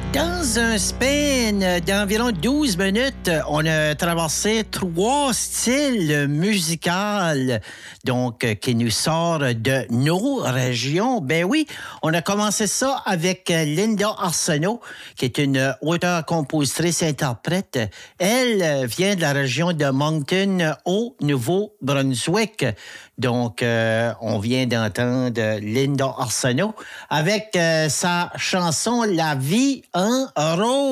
Dans un span d'environ 12 minutes, on a traversé 3 styles musicaux qui nous sortent de nos régions. Ben oui, on a commencé ça avec Linda Arsenault, qui est une auteure, compositrice, interprète. Elle vient de la région de Moncton, au Nouveau-Brunswick. On vient d'entendre Linda Arsenault avec sa chanson « La vie en rose ».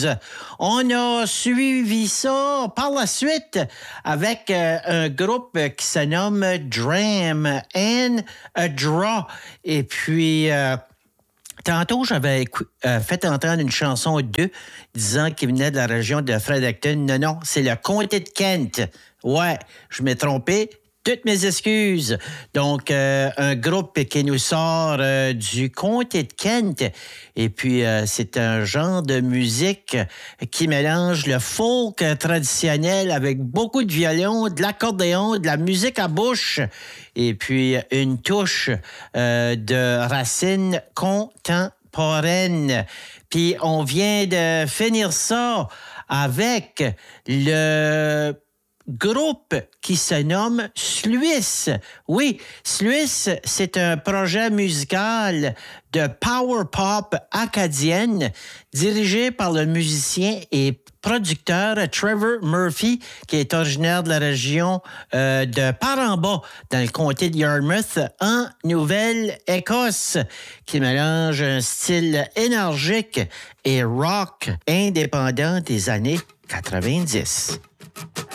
On a suivi ça par la suite avec un groupe qui se nomme Dram and a Draw. Et puis... tantôt, j'avais fait entendre une chanson d'eux disant qu'il venait de la région de Fredericton. Non, c'est le comté de Kent. Ouais, je m'ai trompé. Toutes mes excuses. Un groupe qui nous sort du comté de Kent. Et puis, c'est un genre de musique qui mélange le folk traditionnel avec beaucoup de violon, de l'accordéon, de la musique à bouche et puis une touche de racines contemporaines. Puis, on vient de finir ça avec le groupe qui se nomme Sluice. Oui, Sluice, c'est un projet musical de power pop acadienne dirigé par le musicien et producteur Trevor Murphy, qui est originaire de la région de Paramba, dans le comté de Yarmouth, en Nouvelle-Écosse, qui mélange un style énergique et rock indépendant des années 90.